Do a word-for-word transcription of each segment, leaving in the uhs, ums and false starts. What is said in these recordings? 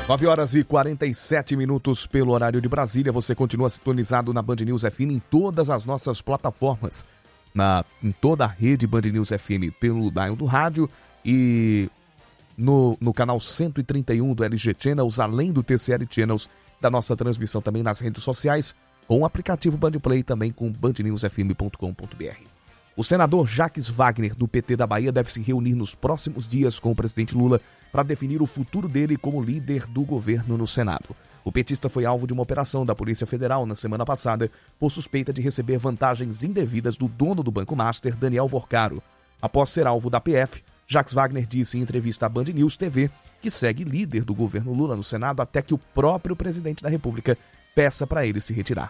nove horas e quarenta e sete minutos pelo horário de Brasília. Você continua sintonizado na Band News F M em todas as nossas plataformas. Na, em toda a rede Band News F M pelo dial do rádio e no, no canal cento e trinta e um do L G Channels, além do T C L Channels, da nossa transmissão também nas redes sociais, com o aplicativo Band Play, também com band news f m ponto com ponto b r. O senador Jacques Wagner, do P T da Bahia, deve se reunir nos próximos dias com o presidente Lula para definir o futuro dele como líder do governo no Senado. O petista foi alvo de uma operação da Polícia Federal na semana passada por suspeita de receber vantagens indevidas do dono do Banco Master, Daniel Vorcaro. Após ser alvo da P F, Jacques Wagner disse em entrevista à Band News T V que segue líder do governo Lula no Senado até que o próprio presidente da República peça para ele se retirar.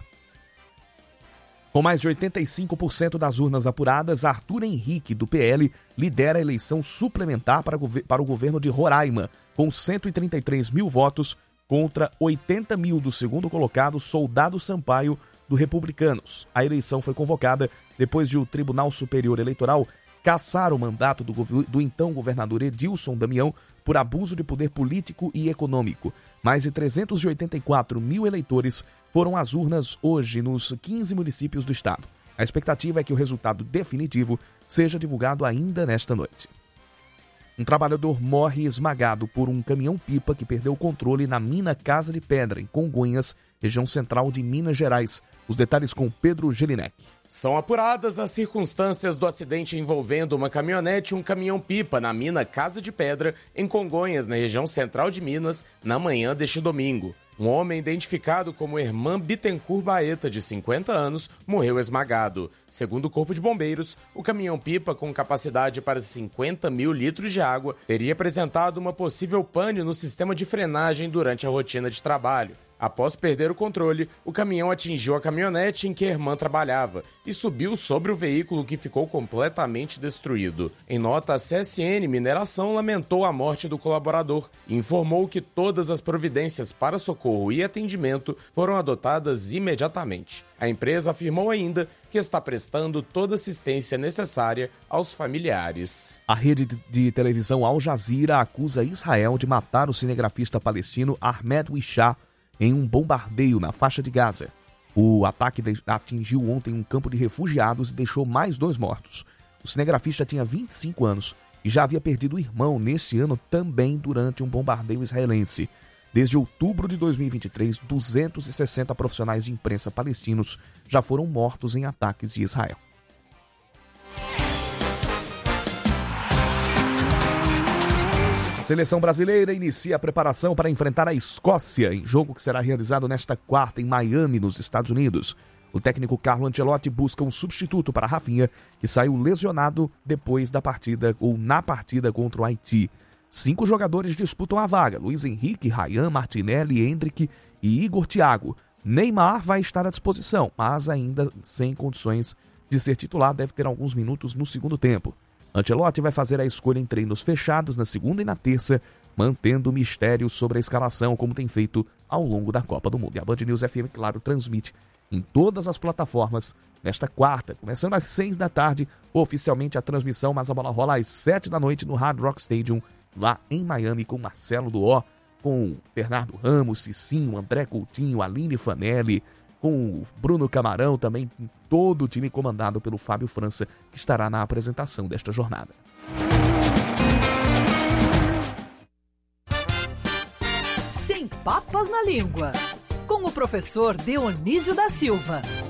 Com mais de oitenta e cinco por cento das urnas apuradas, Arthur Henrique, do P L, lidera a eleição suplementar para, para o governo de Roraima, com cento e trinta e três mil votos contra oitenta mil do segundo colocado, Soldado Sampaio, do Republicanos. A eleição foi convocada depois de o Tribunal Superior Eleitoral cassar o mandato do, do então governador Edilson Damião por abuso de poder político e econômico. Mais de trezentos e oitenta e quatro mil eleitores foram às urnas hoje nos quinze municípios do estado. A expectativa é que o resultado definitivo seja divulgado ainda nesta noite. Um trabalhador morre esmagado por um caminhão-pipa que perdeu o controle na mina Casa de Pedra, em Congonhas, região central de Minas Gerais. Os detalhes com Pedro Gelinek. São apuradas as circunstâncias do acidente envolvendo uma caminhonete e um caminhão-pipa na mina Casa de Pedra, em Congonhas, na região central de Minas, na manhã deste domingo. Um homem identificado como Herman Bittencourt Baeta, de cinquenta anos, morreu esmagado. Segundo o Corpo de Bombeiros, o caminhão-pipa, com capacidade para cinquenta mil litros de água, teria apresentado uma possível pane no sistema de frenagem durante a rotina de trabalho. Após perder o controle, o caminhão atingiu a caminhonete em que a irmã trabalhava e subiu sobre o veículo, que ficou completamente destruído. Em nota, a C S N Mineração lamentou a morte do colaborador e informou que todas as providências para socorro e atendimento foram adotadas imediatamente. A empresa afirmou ainda que está prestando toda a assistência necessária aos familiares. A rede de televisão Al Jazeera acusa Israel de matar o cinegrafista palestino Ahmed Wishar em um bombardeio na faixa de Gaza. O ataque atingiu ontem um campo de refugiados e deixou mais dois mortos. O cinegrafista tinha vinte e cinco anos e já havia perdido o irmão neste ano também durante um bombardeio israelense. Desde outubro de dois mil e vinte e três, duzentos e sessenta profissionais de imprensa palestinos já foram mortos em ataques de Israel. A seleção brasileira inicia a preparação para enfrentar a Escócia, em jogo que será realizado nesta quarta em Miami, nos Estados Unidos. O técnico Carlo Ancelotti busca um substituto para Rafinha, que saiu lesionado depois da partida ou na partida contra o Haiti. Cinco jogadores disputam a vaga: Luiz Henrique, Ryan, Martinelli, Endrick e Igor Thiago. Neymar vai estar à disposição, mas ainda sem condições de ser titular, deve ter alguns minutos no segundo tempo. Ancelotti vai fazer a escolha em treinos fechados na segunda e na terça, mantendo o mistério sobre a escalação, como tem feito ao longo da Copa do Mundo. E a Band News F M, claro, transmite em todas as plataformas nesta quarta, começando às seis da tarde, oficialmente a transmissão, mas a bola rola às sete da noite no Hard Rock Stadium, lá em Miami, com Marcelo Duó, com Bernardo Ramos, Cicinho, André Coutinho, Aline Fanelli, com o Bruno Camarão, também com todo o time comandado pelo Fábio França, que estará na apresentação desta jornada. Sem papas na língua, com o professor Dionísio da Silva.